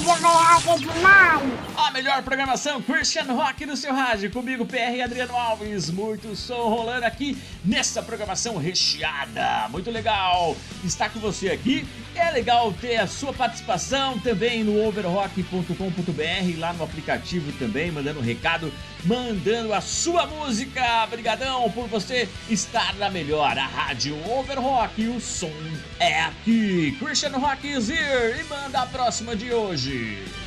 rádio Overrock é demais. A melhor programação Christian Rock no seu rádio. Comigo, PR Adriano Alves. Muito som rolando aqui nessa programação recheada. Muito legal estar com você aqui. É legal ter a sua participação também no overrock.com.br, lá no aplicativo também, mandando um recado, mandando a sua música. Obrigadão por você estar na melhor, a rádio Overrock. O som é aqui. Christian Rock is here. E manda a próxima de hoje.